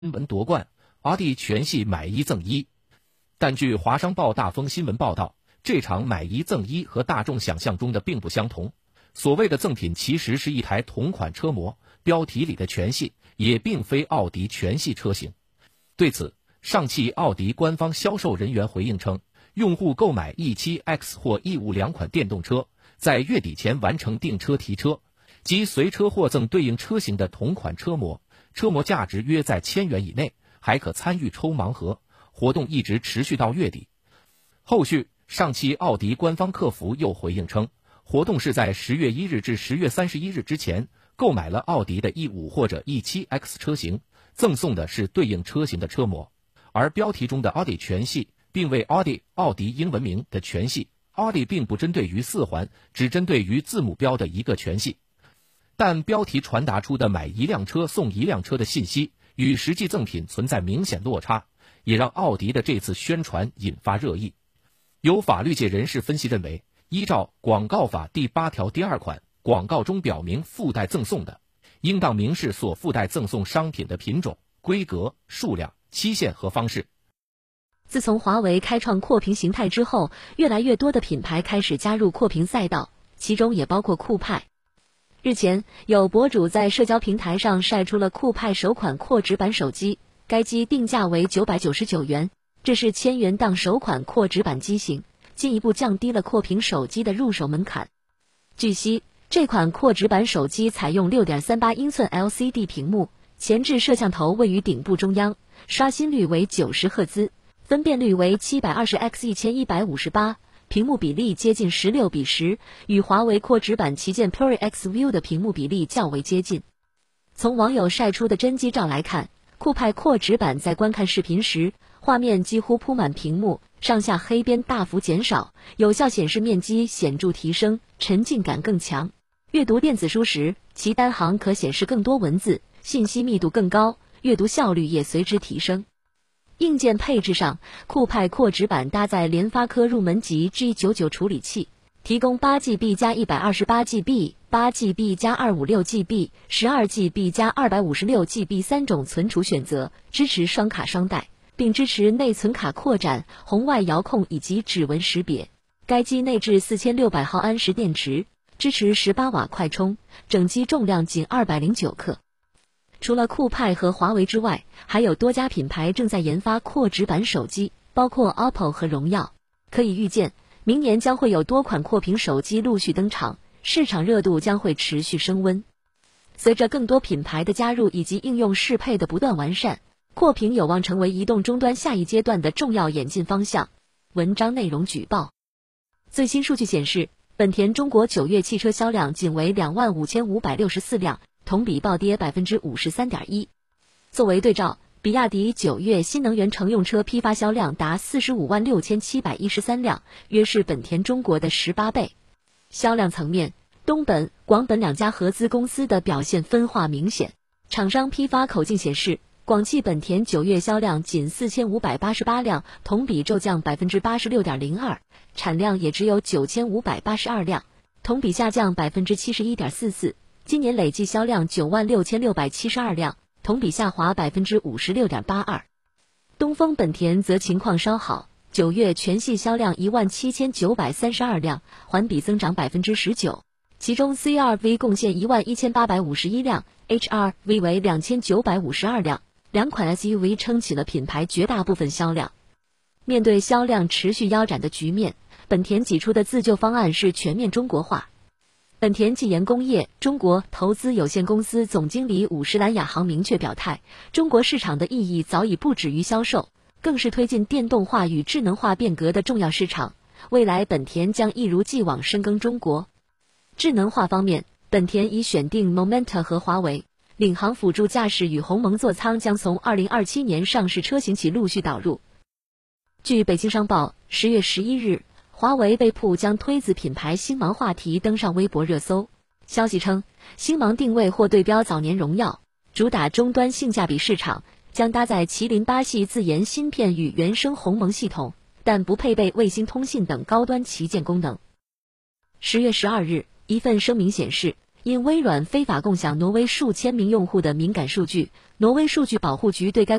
新闻夺冠，奥迪全系买一赠一。但据华商报大风新闻报道，这场买一赠一和大众想象中的并不相同。所谓的赠品其实是一台同款车模，标题里的全系也并非奥迪全系车型。对此，上汽奥迪官方销售人员回应称，用户购买 E7X 或 E5两款电动车，在月底前完成订车提车，即随车获赠对应车型的同款车模，车模价值约在1000元以内，还可参与抽盲盒，活动一直持续到月底。后续，上汽奥迪官方客服又回应称，活动是在10月1日至10月31日之前购买了奥迪的 E5或者 E7X 车型，赠送的是对应车型的车模。而标题中的奥迪全系并为奥迪英文名的全系，奥迪并不针对于4环，只针对于字母标的一个全系。但标题传达出的买一辆车送一辆车的信息与实际赠品存在明显落差，也让奥迪的这次宣传引发热议。有法律界人士分析认为，依照广告法第8条第2款，广告中表明附带赠送的，应当明示所附带赠送商品的品种、规格、数量、期限和方式。 自从华为开创扩屏形态之后，越来越多的品牌开始加入扩屏赛道，其中也包括酷派。日前，有博主在社交平台上晒出了酷派首款扩直板手机，该机定价为999元，这是1000元档首款扩直板机型，进一步降低了扩屏手机的入手门槛。据悉，这款扩直板手机采用 6.38 英寸 LCD 屏幕，前置摄像头位于顶部中央，刷新率为90赫兹，分辨率为 720x1158， 屏幕比例接近16:10，与华为扩直板旗舰 Pro X View 的屏幕比例较为接近。从网友晒出的真机照来看，酷派扩直板在观看视频时，画面几乎铺满屏幕，上下黑边大幅减少，有效显示面积显著提升，沉浸感更强。阅读电子书时，其单行可显示更多文字，信息密度更高，阅读效率也随之提升。硬件配置上，酷派扩直板搭载联发科入门级 G99 处理器，提供 8GB 加 128GB、8GB 加 256GB、12GB 加 256GB 3种存储选择，支持双卡双待，并支持内存卡扩展、红外遥控以及指纹识别。该机内置4600毫安时电池，支持18瓦快充，整机重量仅209克。除了酷派和华为之外，还有多家品牌正在研发扩直板手机，包括 OPPO 和荣耀。可以预见，明年将会有多款扩屏手机陆续登场，市场热度将会持续升温。随着更多品牌的加入以及应用适配的不断完善，扩屏有望成为移动终端下一阶段的重要演进方向。文章内容举报。最新数据显示，本田中国9月汽车销量仅为25564辆，同比暴跌 53.1%。作为对照，比亚迪9月新能源乘用车批发销量达456713辆，约是本田中国的18倍。销量层面，东本、广本两家合资公司的表现分化明显。厂商批发口径显示，广汽本田9月销量仅4588辆，同比骤降 86.02%， 产量也只有9582辆，同比下降 71.44%。今年累计销量96672辆，同比下滑 56.82%。东风本田则情况稍好，9月全系销量17932辆，环比增长 19%， 其中 CR-V 贡献11851辆， HR-V 为2952辆，两款 SUV 撑起了品牌绝大部分销量。面对销量持续腰斩的局面，本田挤出的自救方案是全面中国化。本田技研工业中国投资有限公司总经理伍诗兰亚航明确表态，中国市场的意义早已不止于销售，更是推进电动化与智能化变革的重要市场。未来本田将一如既往深耕中国。智能化方面，本田已选定 Momenta 和华为，领航辅助驾驶与鸿蒙座舱将从2027年上市车型起陆续导入。据北京商报10月11日，华为被曝将推子品牌星芒话题登上微博热搜。消息称，星芒定位或对标早年荣耀，主打终端性价比市场，将搭载麒麟8系自研芯片与原生鸿蒙系统，但不配备卫星通信等高端旗舰功能。10月12日，一份声明显示，因微软非法共享挪威数千名用户的敏感数据， 挪威数据保护局对该